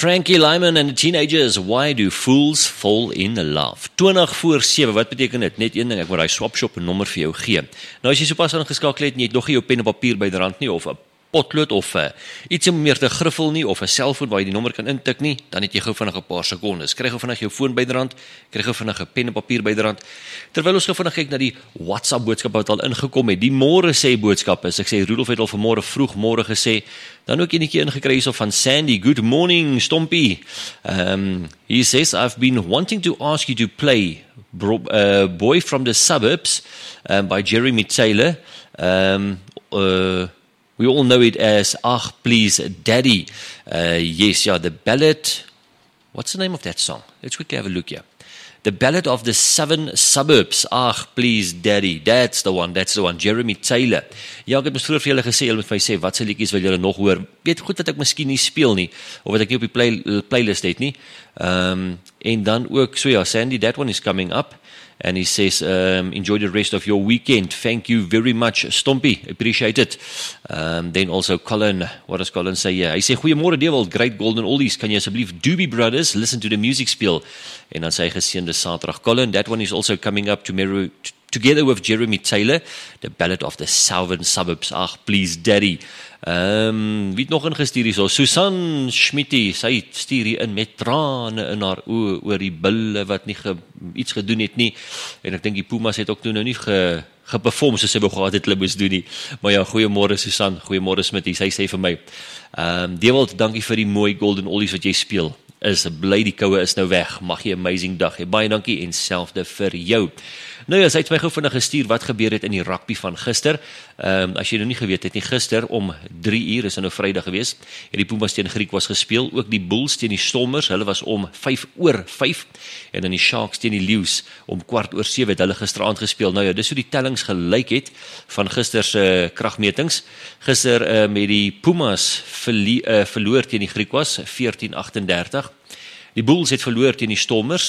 Frankie Lyman and the Teenagers, Why Do Fools Fall in Love? 20:07, wat beteken dit? Net een ding, ek moet die swapshop 'n nommer vir jou gee. Nou as jy sopas aangeskakel het en jy het nog nie jou pen en papier byderhand nie, of 'n potlood, of iets om meer te griffel nie, of 'n selfoon waar jy die nommer kan intik nie, dan het jy gou vinnig 'n paar sekondes. Kry gou vinnig jou foon byderhand, kry gou vinnig 'n pen en papier byderhand, terwyl ons gou vinnig kyk na die WhatsApp boodskappe wat al ingekom het. Die môre sê boodskappe, ek sê Rudolf het al vanmôre vroeg môre gesê, dan ook enetjie ingekry hierso van Sandy. Good morning, Stompie. He says, I've been wanting to ask you to play Boy from the Suburbs by Jeremy Taylor. We all know it as Ach, Please, Daddy. Yes, the ballad. What's the name of that song? Let's quickly have a look here. The Ballad of the Seven Suburbs. Ach, Please, Daddy. That's the one. Jeremy Taylor. Ja, ek het mos vroeër vir julle gesê, julle moet vir my sê, wat se liedjies wil julle nog hoor? Weet goed dat ek miskien nie speel nie, of wat ek nie op die playlist het nie. En dan ook, so ja, Sandy, that one is coming up. And he says, enjoy the rest of your weekend. Thank you very much, Stompie. Appreciate it. Then also Colin, what does Colin say here? Hy sê, goeiemôre Dewald, great golden oldies. Kan jy asseblief Doobie Brothers, listen to the music speel? En dan sê hy geseënde Saterdag. Colin, that one is also coming up together with Jeremy Taylor, The Ballad of the Seven Suburbs. Ach, Please, Daddy. Wie het nog ingestuur hierso? Susan Schmitty, sy stuur hier in met trane in haar oë oor die bulle wat nie iets gedoen het nie. En ek dink die Pumas het ook nou nie geperform soos sy wou gehad het hulle moes doen nie. Maar ja, goeiemôre Susan, goeiemôre Schmitty. Sy sê vir my, Dewald, dankie vir die mooi golden oldies wat jy speel. Is bly die koue is nou weg. Mag jy 'n amazing dag hê. Baie dankie en selfde vir jou. Nou ja, sy het my gou vinnig gestuur wat gebeur het in die rugby van gister. As jy nou nie geweet het nie, gister om 3:00, is nou Vrydag gewees, het die Pumas teen Griquas gespeel, ook die Bulls teen die Stormers, hulle was om 5:05, en dan die Sharks teen die Lions om 7:15 het hulle gisteraand gespeel. Nou ja, dis hoe die tellings gelyk het van gister se kragmetings. Gister met die Pumas verloor teen die Griquas 14:38. Die Bulls het verloor teen die Stormers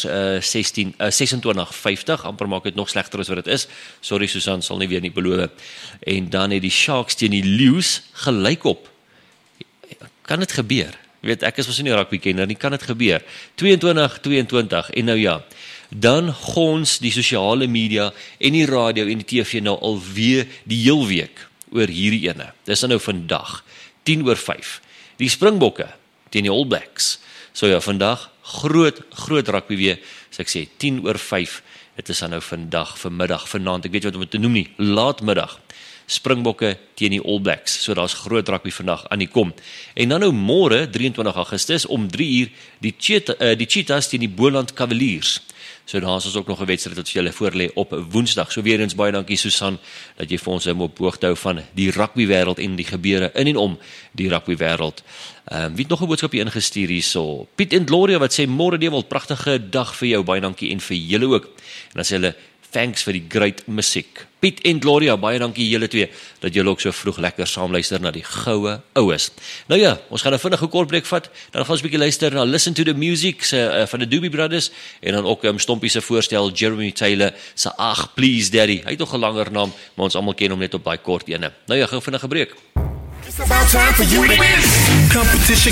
26:50, amper maak dit nog slegter as wat dit is. Sorry Susan, sal nie weer nie beloof. En dan het die Sharks teen die Lions gelyk op. Kan dit gebeur? Weet, ek is mos nie 'n rugby kenner nie, kan dit gebeur? 22-22 en nou ja, dan gons die sosiale media en die radio en die TV nou alweer die heel week oor hierdie ene. Dis nou vandag 10:05. Die Springbokke teen die All Blacks. So ja, vandag groot rugby weer, so ek sê 10:05, dit is dan nou vandag, vanmiddag, vanaand, ek weet wat om dit te noem nie, laatmiddag, Springbokke teen die All Blacks, so daar's groot rugby vandag aan die kom. En dan nou môre, 23 Augustus, om 3:00, die Cheetahs teen die Boland Cavaliers. So daar is ons ook nog 'n wedstryd wat vir julle voorlê op Woensdag. So weer eens baie dankie Susan, dat jy vir ons op hoogte hou van die rugby wêreld en die gebeure in en om die rugby wêreld. Wie het nog 'n boodskapie ingestuur hierso? Piet en Gloria wat sê, môre Dewald, pragtige dag vir jou, baie dankie en vir julle ook. En dan sê hulle, thanks vir die great musiek. Piet en Gloria, baie dankie julle twee, dat julle ook so vroeg lekker saam luister na die goue oues. Nou ja, ons gaan 'n vinnige kort breek vat, dan gaan ons 'n bietjie luister na Listen to the Music van die Doobie Brothers, en dan ook Stompie se voorstel, Jeremy Taylor se Ach, Please, Daddy. Hy het nog 'n langer naam, maar ons almal ken hom net op daai kort ene. Nou ja, gou vinnige breek. It's about time for you to win. Competition.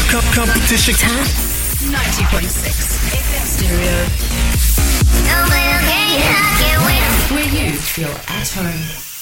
90.6 FM Stereo. No, man, I can't win. Where you feel at home.